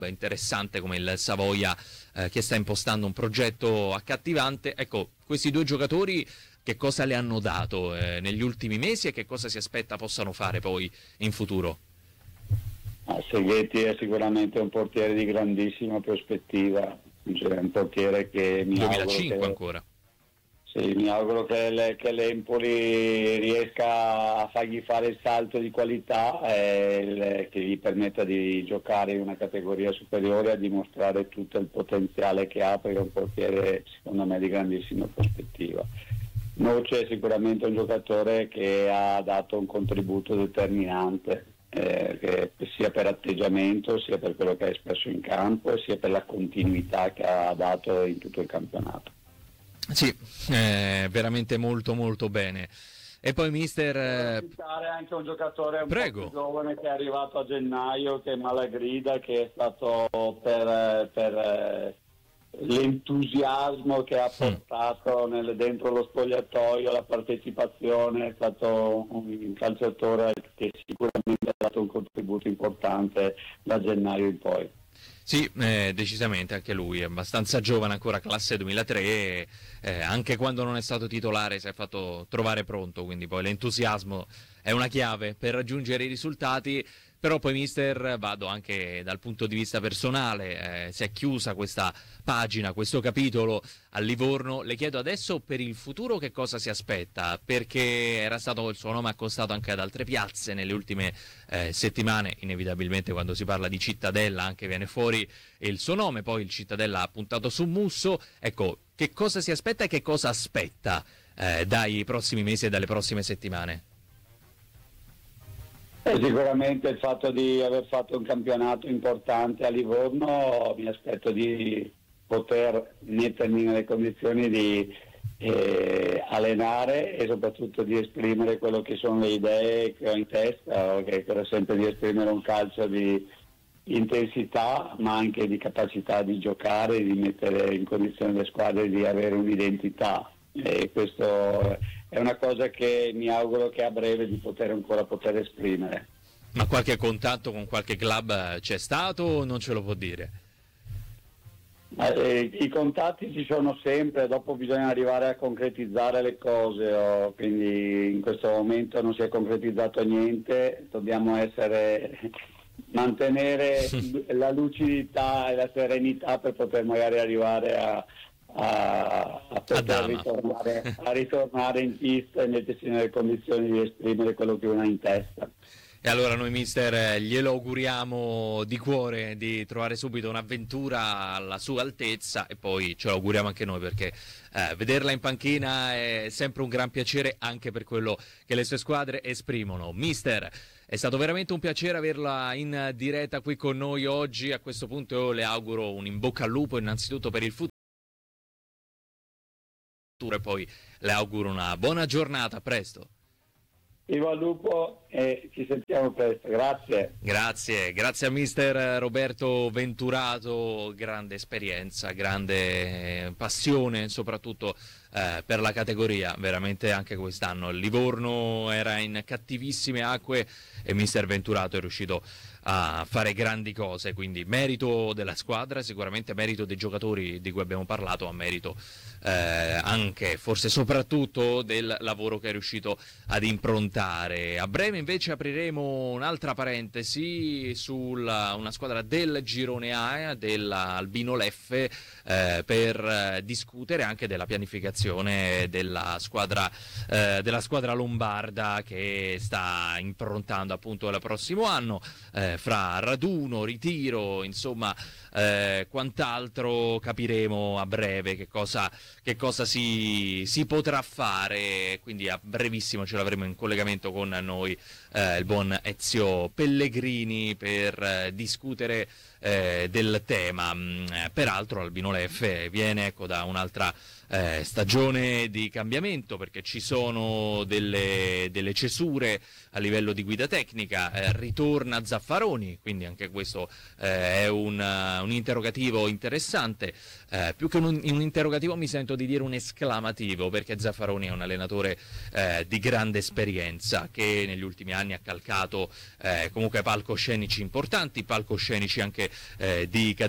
interessante come il Savoia, che sta impostando un progetto accattivante. Ecco, questi due giocatori che cosa le hanno dato negli ultimi mesi e che cosa si aspetta possano fare poi in futuro? Seghetti è sicuramente un portiere di grandissima prospettiva, cioè un portiere che 2005 ancora. Sì, mi auguro che l'Empoli riesca a fargli fare il salto di qualità che gli permetta di giocare in una categoria superiore e a dimostrare tutto il potenziale che ha, perché è un portiere secondo me di grandissima prospettiva. Noce è sicuramente un giocatore che ha dato un contributo determinante, sia per atteggiamento, sia per quello che ha espresso in campo, sia per la continuità che ha dato in tutto il campionato. Sì, veramente molto molto bene. E poi mister... citare anche un giocatore Prego. po' più giovane che è arrivato a gennaio, che è Malagrida, che è stato per l'entusiasmo che ha portato dentro lo spogliatoio, la partecipazione, è stato un calciatore che sicuramente ha dato un contributo importante da gennaio in poi. Sì, decisamente anche lui è abbastanza giovane, ancora classe 2003, anche quando non è stato titolare si è fatto trovare pronto, quindi poi l'entusiasmo è una chiave per raggiungere i risultati. Però poi mister, vado anche dal punto di vista personale, si è chiusa questa pagina, questo capitolo a Livorno. Le chiedo adesso per il futuro che cosa si aspetta, perché era stato il suo nome accostato anche ad altre piazze nelle ultime settimane, inevitabilmente quando si parla di Cittadella anche viene fuori il suo nome, poi il Cittadella ha puntato su Musso. Ecco, che cosa si aspetta e che cosa aspetta dai prossimi mesi e dalle prossime settimane? Sicuramente il fatto di aver fatto un campionato importante a Livorno, mi aspetto di poter mettermi nelle condizioni di allenare e soprattutto di esprimere quello che sono le idee che ho in testa, che è quello sempre di esprimere un calcio di intensità ma anche di capacità di giocare, di mettere in condizione le squadre di avere un'identità, e questo è una cosa che mi auguro che a breve di poter esprimere. Ma qualche contatto con qualche club c'è stato o non ce lo può dire? I contatti ci sono sempre, dopo bisogna arrivare a concretizzare le cose, quindi in questo momento non si è concretizzato niente, dobbiamo mantenere la lucidità e la serenità per poter magari arrivare a ritornare in pista e mettersi nelle condizioni di esprimere quello che uno ha in testa. E allora noi mister glielo auguriamo di cuore di trovare subito un'avventura alla sua altezza, e poi ce lo auguriamo anche noi, perché vederla in panchina è sempre un gran piacere anche per quello che le sue squadre esprimono. Mister, è stato veramente un piacere averla in diretta qui con noi oggi. A questo punto io le auguro un in bocca al lupo innanzitutto per il futuro, e poi le auguro una buona giornata. A presto. Viva al lupo e ci sentiamo presto, grazie. Grazie a mister Roberto Venturato, grande esperienza, grande passione soprattutto per la categoria, veramente anche quest'anno il Livorno era in cattivissime acque e mister Venturato è riuscito a fare grandi cose, quindi merito della squadra, sicuramente merito dei giocatori di cui abbiamo parlato, a merito anche, forse soprattutto, del lavoro che è riuscito ad improntare. A breve invece apriremo un'altra parentesi sulla una squadra del Girone A, dell'Albino Leffe, per discutere anche della pianificazione della squadra lombarda che sta improntando appunto il prossimo anno, fra raduno, ritiro, insomma quant'altro capiremo a breve che cosa si potrà fare, quindi a brevissimo ce l'avremo in collegamento con noi il buon Ezio Pellegrini per discutere del tema. Peraltro Albino Leffe viene da un'altra stagione di cambiamento, perché ci sono delle cesure a livello di guida tecnica, ritorna Zaffaroni, quindi anche questo è un interrogativo interessante, più che un interrogativo mi sento di dire un esclamativo, perché Zaffaroni è un allenatore di grande esperienza che negli ultimi anni ha calcato comunque palcoscenici importanti, palcoscenici anche di